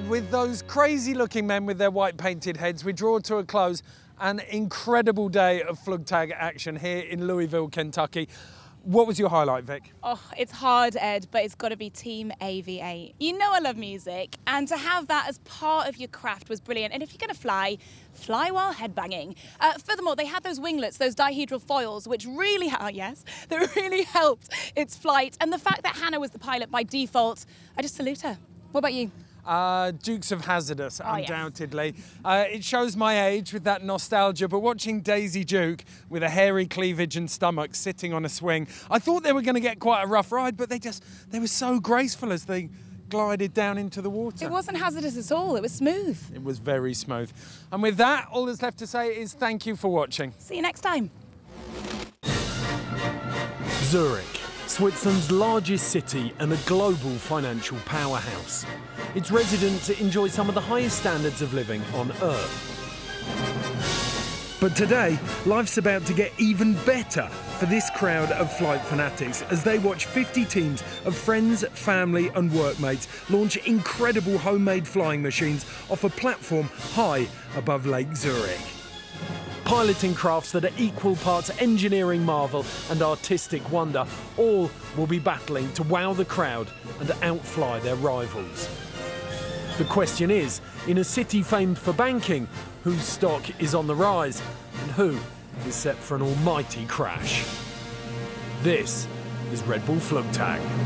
And with those crazy-looking men with their white painted heads, we draw to a close an incredible day of Flugtag action here in Louisville, Kentucky. What was your highlight, Vic? Oh, it's hard, Ed, but it's got to be Team AV8. You know I love music, and to have that as part of your craft was brilliant. And if you're going to fly, fly while headbanging. Furthermore, they had those winglets, those dihedral foils, which really, that really helped its flight. And the fact that Hannah was the pilot by default, I just salute her. What about you? Dukes of Hazardous, Oh, yes. undoubtedly. It shows my age with that nostalgia, but watching Daisy Duke with a hairy cleavage and stomach sitting on a swing, I thought they were going to get quite a rough ride, but they were so graceful as they glided down into the water. It wasn't hazardous at all. It was smooth. It was very smooth. And with that, all that's left to say is thank you for watching. See you next time. Zurich, Switzerland's largest city and a global financial powerhouse. Its residents enjoy some of the highest standards of living on Earth. But today, life's about to get even better for this crowd of flight fanatics as they watch 50 teams of friends, family and workmates launch incredible homemade flying machines off a platform high above Lake Zurich. Piloting crafts that are equal parts engineering marvel and artistic wonder, all will be battling to wow the crowd and outfly their rivals. The question is, in a city famed for banking, whose stock is on the rise and who is set for an almighty crash? This is Red Bull Flugtag.